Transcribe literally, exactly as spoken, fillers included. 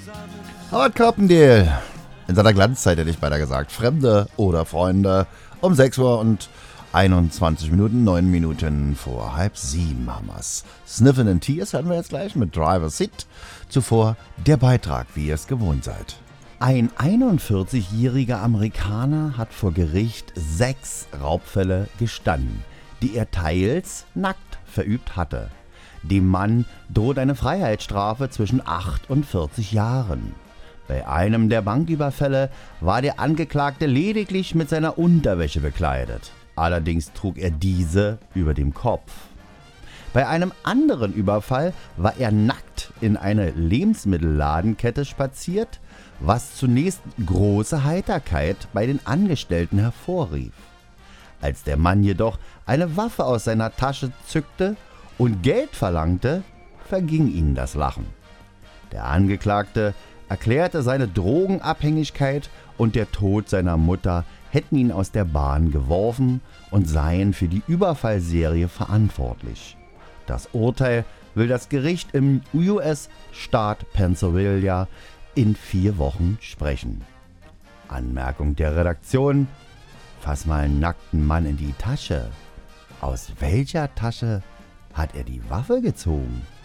Howard Carpendale. In seiner Glanzzeit hätte ich beinahe gesagt. Fremde oder Freunde. Um sechs Uhr und einundzwanzig Minuten, neun Minuten vor halb sieben haben wir's. Sniffin' and Tears hören wir jetzt gleich mit Driver's Seat. Zuvor der Beitrag, wie ihr es gewohnt seid. Ein einundvierzigjähriger Amerikaner hat vor Gericht sechs Raubfälle gestanden, die er teils nackt verübt hatte. Dem Mann droht eine Freiheitsstrafe zwischen acht und vierzig Jahren. Bei einem der Banküberfälle war der Angeklagte lediglich mit seiner Unterwäsche bekleidet. Allerdings trug er diese über dem Kopf. Bei einem anderen Überfall war er nackt in eine Lebensmittelladenkette spaziert, was zunächst große Heiterkeit bei den Angestellten hervorrief. Als der Mann jedoch eine Waffe aus seiner Tasche zückte und Geld verlangte, verging ihnen das Lachen. Der Angeklagte erklärte seine Drogenabhängigkeit und der Tod seiner Mutter hätten ihn aus der Bahn geworfen und seien für die Überfallserie verantwortlich. Das Urteil will das Gericht im U S-Staat Pennsylvania in vier Wochen sprechen. Anmerkung der Redaktion: Fass mal einen nackten Mann in die Tasche. Aus welcher Tasche hat er die Waffe gezogen?